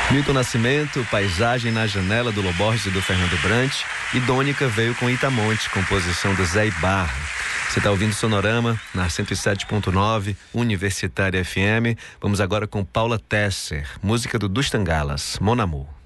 Milton Nascimento, Paisagem na Janela, do Loborges e do Fernando Brant. E Dônica veio com Itamonte, composição do Zé Ibarra. Você está ouvindo Sonorama na 107.9 Universitária FM. Vamos agora com Paula Tesser, música do Dustangalas, Mon Amour.